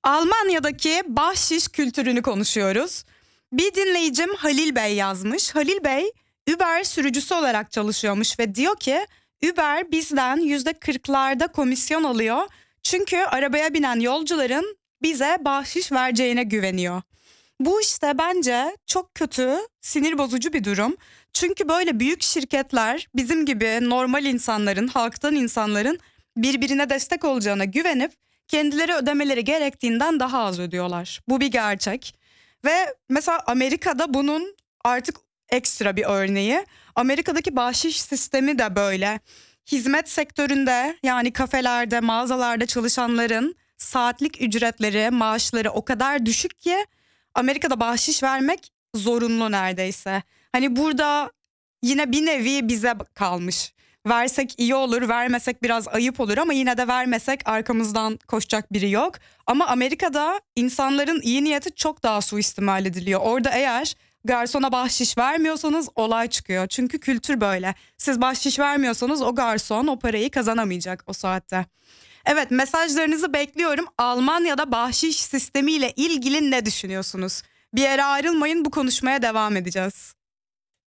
Almanya'daki bahşiş kültürünü konuşuyoruz. Bir dinleyicim Halil Bey yazmış. Halil Bey Uber sürücüsü olarak çalışıyormuş ve diyor ki Uber bizden %40'larda komisyon alıyor. Çünkü arabaya binen yolcuların bize bahşiş vereceğine güveniyor. Bu işte bence çok kötü, sinir bozucu bir durum. Çünkü böyle büyük şirketler bizim gibi normal insanların, halktan insanların birbirine destek olacağına güvenip kendileri ödemeleri gerektiğinden daha az ödüyorlar. Bu bir gerçek. Ve mesela Amerika'da bunun artık ekstra bir örneği. Amerika'daki bahşiş sistemi de böyle. Hizmet sektöründe yani kafelerde, mağazalarda çalışanların saatlik ücretleri, maaşları o kadar düşük ki Amerika'da bahşiş vermek zorunlu neredeyse. Hani burada yine bir nevi bize kalmış. Versek iyi olur, vermesek biraz ayıp olur ama yine de vermesek arkamızdan koşacak biri yok. Ama Amerika'da insanların iyi niyeti çok daha suistimal ediliyor. Orada eğer garsona bahşiş vermiyorsanız olay çıkıyor. Çünkü kültür böyle. Siz bahşiş vermiyorsanız o garson o parayı kazanamayacak o saatte. Evet, mesajlarınızı bekliyorum. Almanya'da bahşiş sistemiyle ilgili ne düşünüyorsunuz? Bir yere ayrılmayın, bu konuşmaya devam edeceğiz.